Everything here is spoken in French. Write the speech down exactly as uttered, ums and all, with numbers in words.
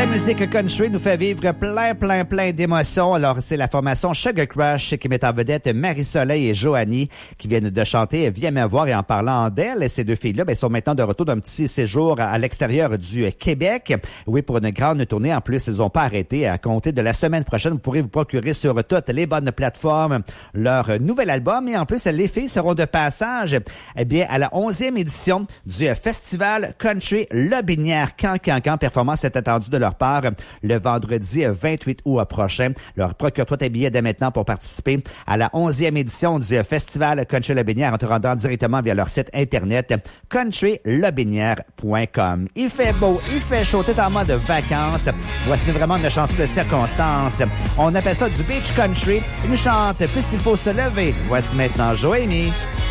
musique country nous fait vivre plein, plein, plein d'émotions. Alors, c'est la formation Sugar Crush qui met en vedette Marie-Soleil et Joanie qui viennent de chanter « Viens me voir » et en parlant d'elles, ces deux filles-là ben, sont maintenant de retour d'un petit séjour à l'extérieur du Québec. Oui, pour une grande tournée. En plus, ils n'ont pas arrêté. À compter de la semaine prochaine, vous pourrez vous procurer sur toutes les bonnes plateformes leur nouvel album. Et en plus, les filles seront de passage eh bien, à la onzième édition du Festival Country Lobinière Cancancan. Performance est attendue de leur part le vendredi vingt-huit août prochain. Alors, procure-toi tes billets dès maintenant pour participer à la onzième édition du Festival Country Lobinière en te rendant directement via leur site internet country lobinière point com. Il fait beau, il fait chaud, t'es en mode vacances. Voici vraiment une chanson de circonstance. On appelle ça du beach country. Une chante puisqu'il faut se lever. Voici maintenant Joanie.